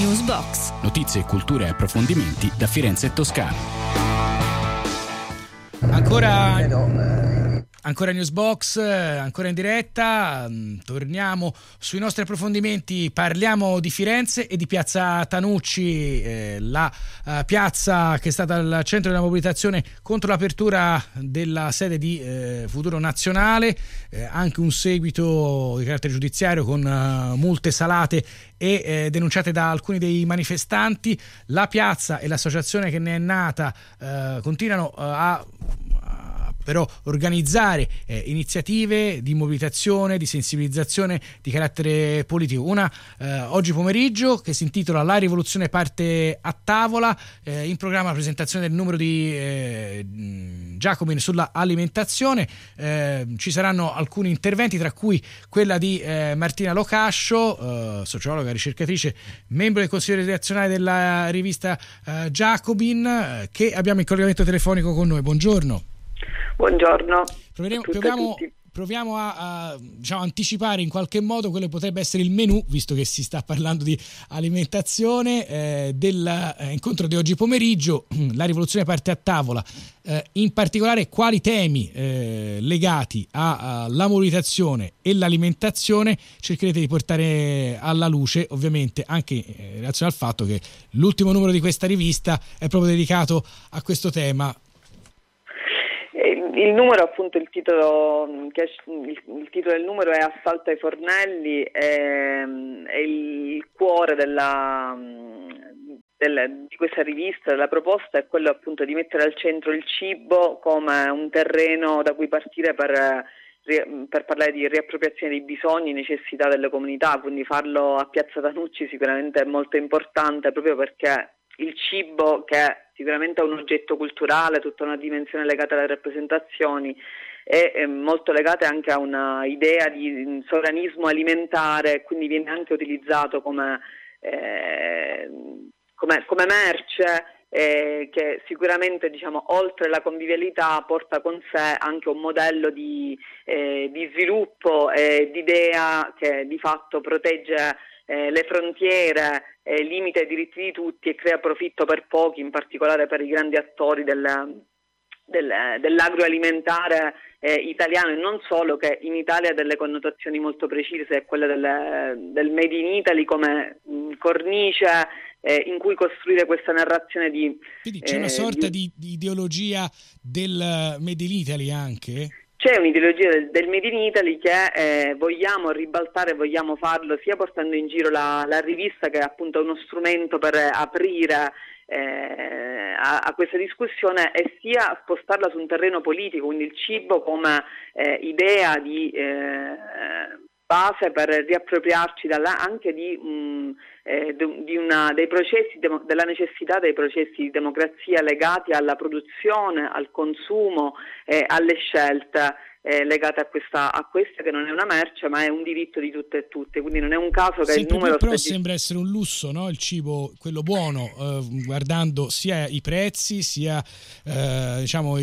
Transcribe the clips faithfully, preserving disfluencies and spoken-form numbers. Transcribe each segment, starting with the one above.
Newsbox. Notizie, cultura e approfondimenti da Firenze e Toscana. Ancora, ancora Newsbox, ancora in diretta, torniamo sui nostri approfondimenti, parliamo di Firenze e di Piazza Tanucci, eh, la eh, piazza che è stata al centro della mobilitazione contro l'apertura della sede di eh, Futuro Nazionale, eh, anche un seguito di carattere giudiziario con uh, multe salate e eh, denunciate da alcuni dei manifestanti. La piazza e l'associazione che ne è nata eh, continuano uh, a però organizzare eh, iniziative di mobilitazione, di sensibilizzazione di carattere politico. Una eh, oggi pomeriggio che si intitola La rivoluzione parte a tavola, eh, in programma la presentazione del numero di eh, Jacobin sulla alimentazione. Eh, ci saranno alcuni interventi, tra cui quella di eh, Martina Locascio, eh, sociologa, ricercatrice, membro del consiglio redazionale della rivista eh, Jacobin, eh, che abbiamo in collegamento telefonico con noi. Buongiorno. Buongiorno. Proveremo, a tutte proviamo, a tutti. proviamo a, a diciamo, anticipare in qualche modo quello che potrebbe essere il menù, visto che si sta parlando di alimentazione, eh, dell'incontro di oggi pomeriggio. La rivoluzione parte a tavola. Eh, in particolare, quali temi eh, legati alla mobilitazione e l'alimentazione cercherete di portare alla luce, ovviamente anche in relazione al fatto che l'ultimo numero di questa rivista è proprio dedicato a questo tema. Il numero, appunto, il titolo, che il, il titolo del numero è Assalto ai fornelli, è, è il cuore della, del, di questa rivista, della proposta, è quello appunto di mettere al centro il cibo come un terreno da cui partire per, per parlare di riappropriazione dei bisogni e necessità delle comunità, quindi farlo a Piazza Tanucci sicuramente è molto importante, proprio perché il cibo, che sicuramente è un oggetto culturale, tutta una dimensione legata alle rappresentazioni, è, è molto legata anche a una idea di sovranismo alimentare, quindi viene anche utilizzato come, eh, come, come merce, eh, che sicuramente, diciamo, oltre la convivialità porta con sé anche un modello di, eh, di sviluppo e di idea che di fatto protegge eh, le frontiere, Eh, limita i diritti di tutti e crea profitto per pochi, in particolare per i grandi attori del, del, dell'agroalimentare eh, italiano, e non solo, che in Italia ha delle connotazioni molto precise, quella del, del Made in Italy come mh, cornice eh, in cui costruire questa narrazione di... Quindi c'è una eh, sorta di... di, di ideologia del Made in Italy anche? C'è un'ideologia del, del Made in Italy che eh, vogliamo ribaltare, vogliamo farlo sia portando in giro la, la rivista, che è appunto uno strumento per aprire eh, a, a questa discussione, e sia spostarla su un terreno politico, quindi il cibo come eh, idea di eh, base per riappropriarci dalla, anche di, mh, eh, di una, dei processi, della necessità dei processi di democrazia legati alla produzione, al consumo, eh, alle scelte eh, legate a questa, a questa che non è una merce ma è un diritto di tutte e tutte, quindi non è un caso che sempre il numero più però sta... sembra essere un lusso, no? Il cibo, quello buono, eh, guardando sia i prezzi sia eh, diciamo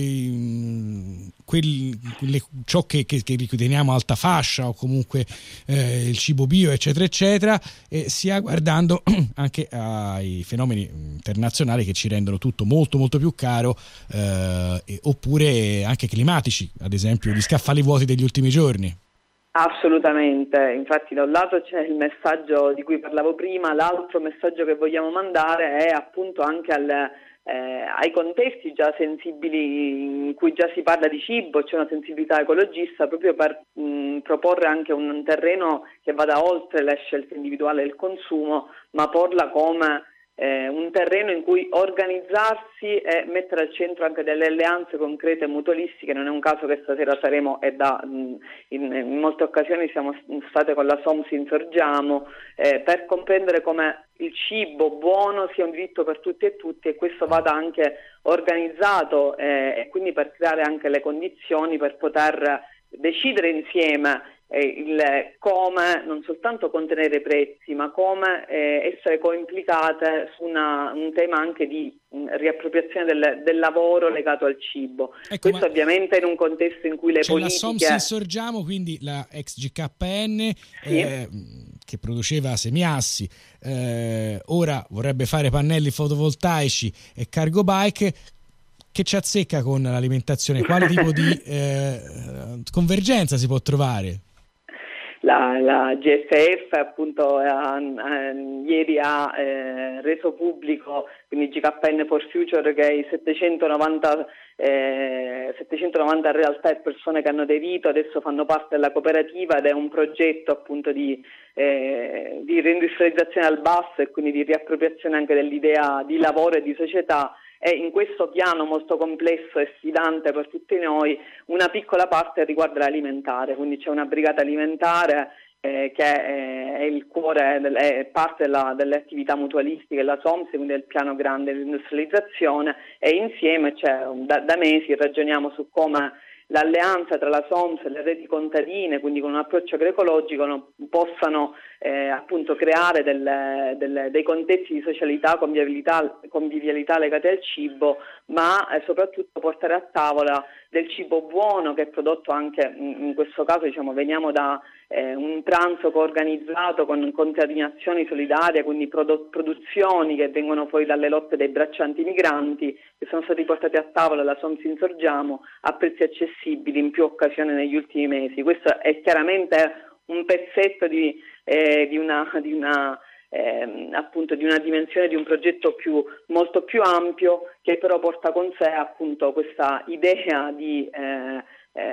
i, quelli, quelle, ciò che, che, che riteniamo alta fascia, o comunque eh, il cibo bio eccetera eccetera, e sia guardando anche ai fenomeni internazionali che ci rendono tutto molto molto più caro, eh, e, oppure anche climatici, ad esempio gli scaffali vuoti degli ultimi giorni. Assolutamente, infatti da un lato c'è il messaggio di cui parlavo prima, l'altro messaggio che vogliamo mandare è appunto anche al, eh, ai contesti già sensibili in cui già si parla di cibo, c'è una sensibilità ecologista, proprio per mh, proporre anche un terreno che vada oltre le scelte individuali del consumo, ma porla come eh, un terreno in cui organizzarsi e mettere al centro anche delle alleanze concrete e mutualistiche. Non è un caso che stasera saremo, e da in, in molte occasioni siamo state con la SOMS Insorgiamo, eh, per comprendere come il cibo buono sia un diritto per tutti e tutti, e questo vada anche organizzato eh, e quindi per creare anche le condizioni per poter decidere insieme eh, il come non soltanto contenere i prezzi, ma come eh, essere coimplicate su una, un tema anche di mh, riappropriazione del, del lavoro legato al cibo. Ecco, questo ovviamente in un contesto in cui le c'è politiche... la SOMS Insorgiamo, quindi la ex G K N, Sì. eh, che produceva semiassi, eh, ora vorrebbe fare pannelli fotovoltaici e cargo bike. Che ci azzecca con l'alimentazione? Quale tipo di eh, convergenza si può trovare? La, la G F F appunto ha, ha, ieri ha eh, reso pubblico, quindi G K N for Future, che i settecentonovanta, eh, settecentonovanta realtà e persone che hanno aderito adesso fanno parte della cooperativa, ed è un progetto appunto di, eh, di reindustrializzazione al basso e quindi di riappropriazione anche dell'idea di lavoro e di società. E in questo piano molto complesso e sfidante per tutti noi, una piccola parte riguarda l'alimentare, quindi c'è una brigata alimentare eh, che è, è il cuore, è parte della, delle attività mutualistiche della S O M S, quindi del piano grande di industrializzazione, e insieme cioè, da, da mesi ragioniamo su come l'alleanza tra la S O M S e le reti contadine, quindi con un approccio agroecologico, no, possano eh, appunto creare delle, delle, dei contesti di socialità, convivialità, convivialità legati al cibo, ma eh, soprattutto portare a tavola del cibo buono, che è prodotto anche, in, in questo caso diciamo veniamo da eh, un pranzo coorganizzato con contadinazioni solidarie, quindi prodo- produzioni che vengono poi dalle lotte dei braccianti migranti, che sono stati portati a tavola dalla S O M S Insorgiamo a prezzi accessibili in più occasioni negli ultimi mesi. Questo è chiaramente un pezzetto di, eh, di una, di una eh, appunto di una dimensione di un progetto più, molto più ampio, che però porta con sé appunto questa idea di eh,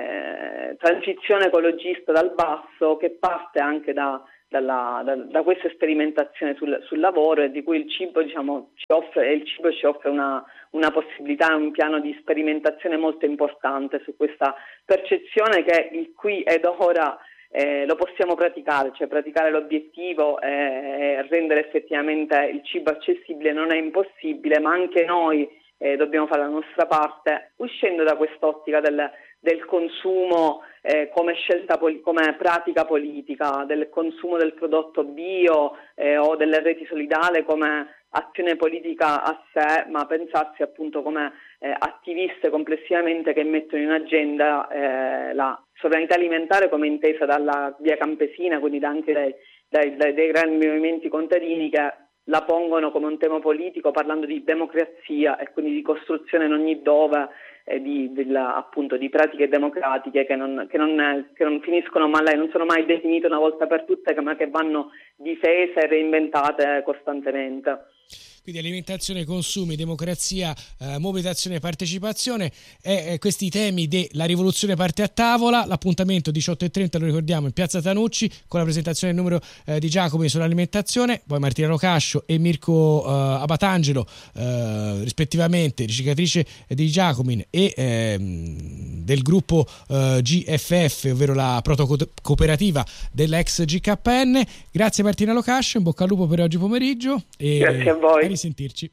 eh, transizione ecologista dal basso, che parte anche da Dalla, da, da questa sperimentazione sul, sul lavoro, e di cui il cibo diciamo ci offre, e il cibo ci offre una, una possibilità, un piano di sperimentazione molto importante su questa percezione che il qui ed ora eh, lo possiamo praticare, cioè praticare l'obiettivo e eh, rendere effettivamente il cibo accessibile non è impossibile, ma anche noi eh, dobbiamo fare la nostra parte, uscendo da quest'ottica del, del consumo Eh, come scelta, come pratica politica, del consumo del prodotto bio eh, o delle reti solidali come azione politica a sé, ma pensarsi appunto come eh, attiviste complessivamente che mettono in agenda eh, la sovranità alimentare come intesa dalla via campesina, quindi anche dai, dai, dai, dai grandi movimenti contadini che la pongono come un tema politico, parlando di democrazia e quindi di costruzione in ogni dove eh, di, della, appunto, di pratiche democratiche che non, che, non, che non finiscono mai, non sono mai definite una volta per tutte, ma che vanno difese e reinventate costantemente. Quindi alimentazione, consumi, democrazia, eh, mobilitazione, partecipazione, e eh, questi temi della rivoluzione parte a tavola. L'appuntamento diciotto e trenta, lo ricordiamo, in Piazza Tanucci, con la presentazione del numero eh, di Giacomini sull'alimentazione, poi Martina Locascio e Mirko eh, Abatangelo, eh, rispettivamente riciclatrice di Giacomini e eh, del gruppo eh, G F F, ovvero la protocooperativa dell'ex G K N. Grazie Martina Locascio, in bocca al lupo per oggi pomeriggio. E grazie a voi. A risentirci.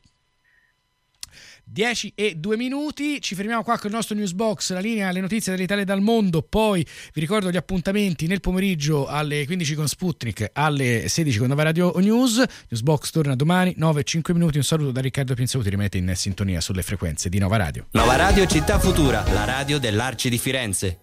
dieci e due minuti, ci fermiamo qua con il nostro Newsbox, la linea alle notizie dall'Italia e dal mondo. Poi vi ricordo gli appuntamenti nel pomeriggio alle quindici con Sputnik, alle sedici con Nova Radio News. Newsbox torna domani, nove e cinque minuti. Un saluto da Riccardo Pinzauti, rimette in sintonia sulle frequenze di Nova Radio. Nova Radio Città Futura, la radio dell'Arci di Firenze.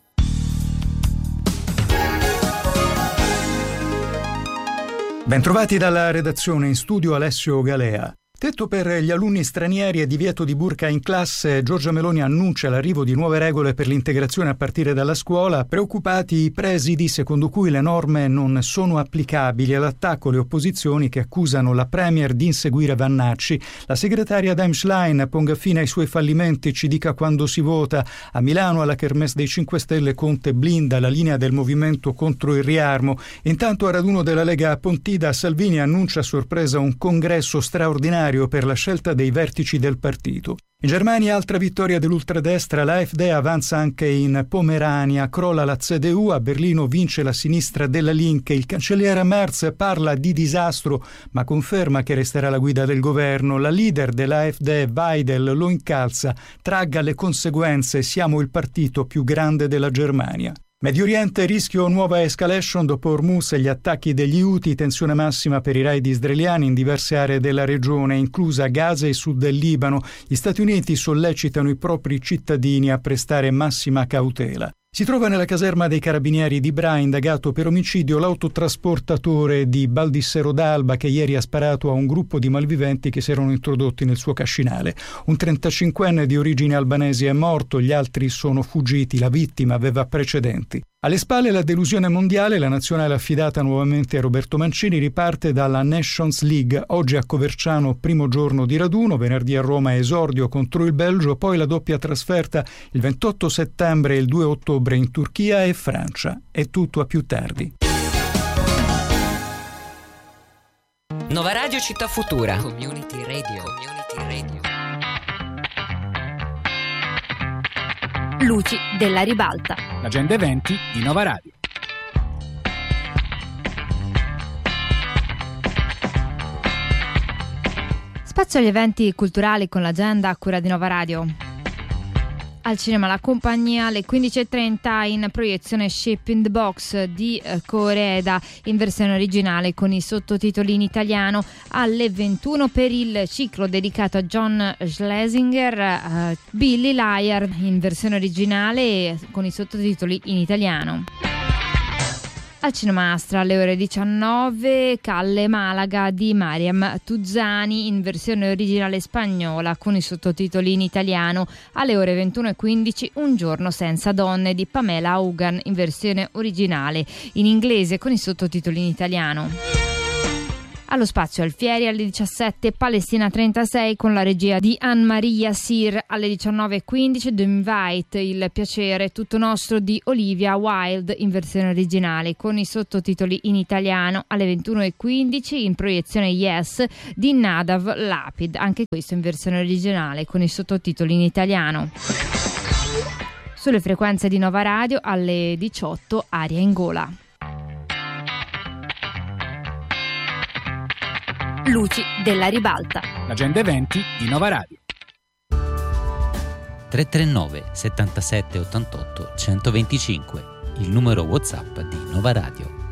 Bentrovati dalla redazione, in studio Alessio Galea. Tetto per gli alunni stranieri e divieto di burka in classe, Giorgia Meloni annuncia l'arrivo di nuove regole per l'integrazione a partire dalla scuola. Preoccupati i presidi, secondo cui le norme non sono applicabili. All'attacco le opposizioni che accusano la Premier di inseguire Vannacci. La segretaria Daim Schlein ponga fine ai suoi fallimenti, ci dica quando si vota. A Milano, alla Kermesse dei cinque Stelle, Conte blinda la linea del movimento contro il riarmo. Intanto, a raduno della Lega a Pontida, Salvini annuncia a sorpresa un congresso straordinario per la scelta dei vertici del partito. In Germania, altra vittoria dell'ultradestra, l'A F D avanza anche in Pomerania, crolla la C D U, a Berlino vince la sinistra della Linke, il cancelliere Merz parla di disastro ma conferma che resterà la guida del governo, la leader dell'A F D Weidel lo incalza, tragga le conseguenze, siamo il partito più grande della Germania. Medio Oriente, rischio nuova escalation dopo Hormuz e gli attacchi degli Houthi, tensione massima per i raid israeliani in diverse aree della regione, inclusa Gaza e sud del Libano. Gli Stati Uniti sollecitano i propri cittadini a prestare massima cautela. Si trova nella caserma dei carabinieri di Bra, indagato per omicidio l'autotrasportatore di Baldissero d'Alba che ieri ha sparato a un gruppo di malviventi che si erano introdotti nel suo cascinale. Un trentacinquenne di origini albanesi è morto, gli altri sono fuggiti, la vittima aveva precedenti. Alle spalle la delusione mondiale, la nazionale affidata nuovamente a Roberto Mancini riparte dalla Nations League. Oggi a Coverciano primo giorno di raduno, venerdì a Roma esordio contro il Belgio, poi la doppia trasferta il ventotto settembre e il due ottobre in Turchia e Francia. È tutto, a più tardi. Nova Radio Città Futura. Community Radio. Community Radio. Luci della ribalta. L'agenda eventi di Nova Radio. Spazio agli eventi culturali con l'agenda a cura di Nova Radio. Al cinema La Compagnia alle quindici e trenta in proiezione Ship in the Box di eh, Koreeda in versione originale con i sottotitoli in italiano. Alle ventuno per il ciclo dedicato a John Schlesinger eh, Billy Liar in versione originale con i sottotitoli in italiano. Al Cinema Astra alle ore diciannove Calle Malaga di Mariam Tuzzani in versione originale spagnola con i sottotitoli in italiano. Alle ore ventuno e quindici Un giorno senza donne di Pamela Haugan in versione originale in inglese con i sottotitoli in italiano. Allo Spazio Alfieri alle diciassette Palestina trentasei con la regia di Anne-Marie Yassir. Alle diciannove e quindici The Invite, il piacere tutto nostro di Olivia Wilde in versione originale con i sottotitoli in italiano. Alle ventuno e quindici in proiezione Yes di Nadav Lapid, anche questo in versione originale con i sottotitoli in italiano. Sulle frequenze di Nova Radio alle diciotto Aria in gola. Luci della ribalta. L'agenda eventi di Nova Radio. tre tre nove settantasette ottantotto centoventicinque, il numero WhatsApp di Nova Radio.